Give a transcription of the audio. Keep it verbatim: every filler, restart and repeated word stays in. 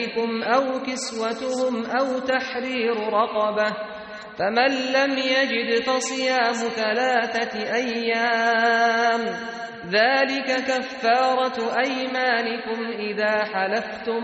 أو كسوتهم أو تحرير رقبة فمن لم يجد فصيام ثلاثة أيام ذلك كفارة أيمانكم إذا حلفتم